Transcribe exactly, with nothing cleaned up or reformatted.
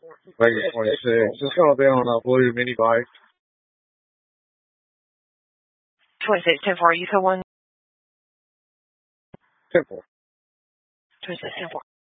Vegas twenty-six. Just gonna be on a blue mini bike. twenty-six, ten four, you said one? ten four. twenty-six, ten four.